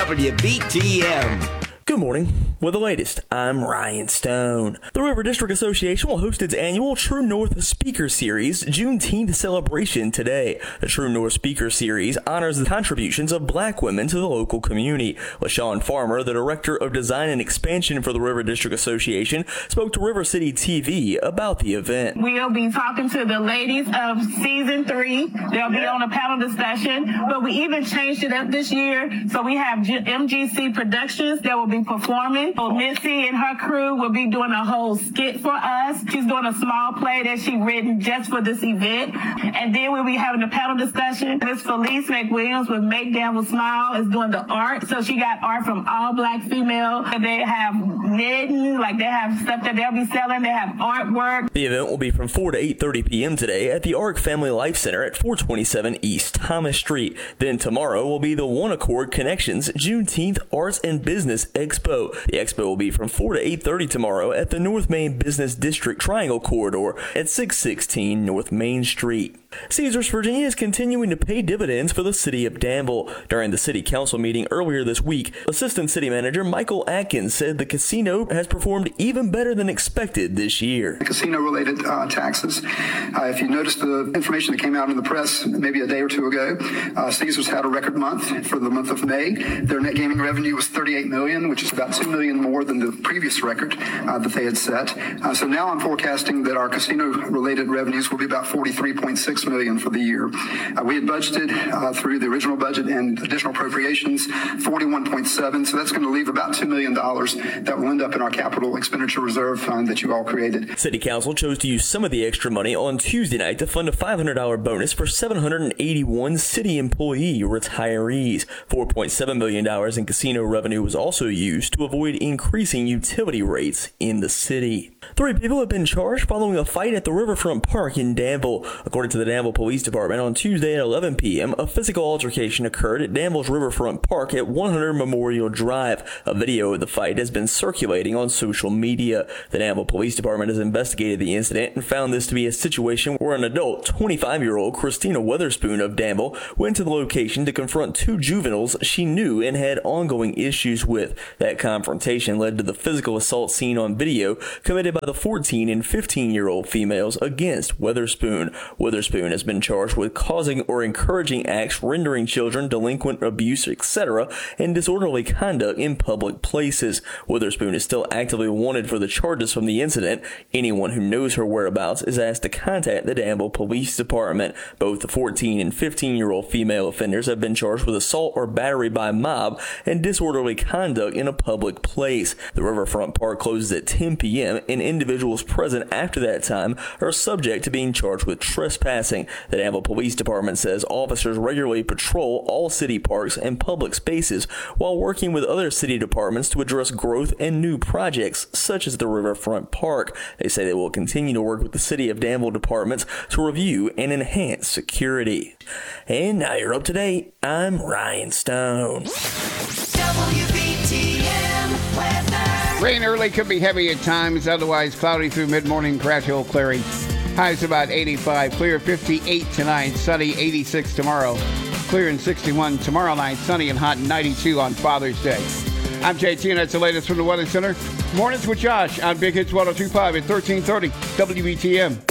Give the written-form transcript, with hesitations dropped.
WBTM. Good morning. With the latest, I'm Ryan Stone. The River District Association will host its annual True North Speaker Series Juneteenth celebration today. The True North Speaker Series honors the contributions of black women to the local community. LaShawn Farmer, the Director of Design and Expansion for the River District Association, spoke to River City TV about the event. We'll be talking to the ladies of Season 3. They'll be on a panel discussion, but we even changed it up this year. So we have MGC Productions that will be performing. So Missy and her crew will be doing a whole skit for us. She's doing a small play that she written just for this event. And then we'll be having a panel discussion. Miss Felice McWilliams with Make Danville Smile is doing the art. So she got art from all black female. And they have knitting, like they have stuff that they'll be selling. They have artwork. The event will be from 4 to 8:30 p.m. today at the ARC Family Life Center at 427 East Thomas Street. Then tomorrow will be the One Accord Connections Juneteenth Arts and Business Expo. The expo will be from 4 to 8:30 tomorrow at the North Main Business District Triangle Corridor at 616 North Main Street. Caesars Virginia is continuing to pay dividends for the city of Danville. During the city council meeting earlier this week, Assistant City Manager Michael Atkins said the casino has performed even better than expected this year. Casino-related taxes. If you noticed the information that came out in the press maybe a day or two ago, Caesars had a record month for the month of May. Their net gaming revenue was $38 million, which is about $2 million more than the previous record that they had set. So now I'm forecasting that our casino-related revenues will be about $43.6 million for the year. We had budgeted through the original budget and additional appropriations 41.7, so that's going to leave about $2 million that will end up in our capital expenditure reserve fund that you all created. City Council chose to use some of the extra money on Tuesday night to fund a $500 bonus for 781 city employee retirees. $4.7 million in casino revenue was also used to avoid increasing utility rates in the city. 3 people have been charged following a fight at the Riverfront Park in Danville. According to the Danville Police Department, on Tuesday at 11 p.m., a physical altercation occurred at Danville's Riverfront Park at 100 Memorial Drive. A video of the fight has been circulating on social media. The Danville Police Department has investigated the incident and found this to be a situation where an adult, 25-year-old Christina Weatherspoon of Danville, went to the location to confront 2 juveniles she knew and had ongoing issues with. That confrontation led to the physical assault seen on video committed by the 14 and 15-year-old females against Weatherspoon. Weatherspoon has been charged with causing or encouraging acts rendering children delinquent, abuse, etc., and disorderly conduct in public places. Weatherspoon is still actively wanted for the charges from the incident. Anyone who knows her whereabouts is asked to contact the Danville Police Department. Both the 14 and 15-year-old female offenders have been charged with assault or battery by mob and disorderly conduct in a public place. The Riverfront Park closes at 10 p.m. and individuals present after that time are subject to being charged with trespassing. The Danville Police Department says officers regularly patrol all city parks and public spaces while working with other city departments to address growth and new projects such as the Riverfront Park. They say they will continue to work with the City of Danville departments to review and enhance security. And now you're up to date. I'm Ryan Stone. WBTM weather. Rain early, could be heavy at times, otherwise cloudy through mid-morning, gradual clearing. Highs about 85, clear 58 tonight, sunny 86 tomorrow. Clear and 61 tomorrow night, sunny and hot 92 on Father's Day. I'm JT, and that's the latest from the Weather Center. Mornings with Josh on Big Hits 102.5 at 1330 WBTM.